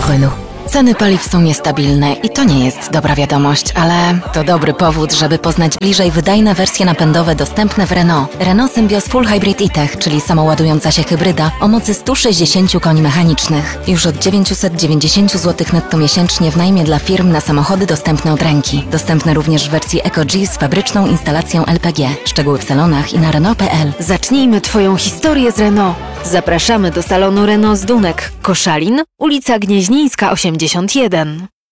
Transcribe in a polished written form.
Renault. Ceny paliw są niestabilne i to nie jest dobra wiadomość, ale to dobry powód, żeby poznać bliżej wydajne wersje napędowe dostępne w Renault. Renault Symbioz Full Hybrid e-Tech, czyli samoładująca się hybryda o mocy 160 koni mechanicznych. Już od 990 zł netto miesięcznie w najmie dla firm na samochody dostępne od ręki. Dostępne również w wersji EcoG z fabryczną instalacją LPG. Szczegóły w salonach i na Renault.pl. Zacznijmy Twoją historię z Renault. Zapraszamy do salonu Renault z Dunek, Koszalin, ulica Gnieźnieńska 81.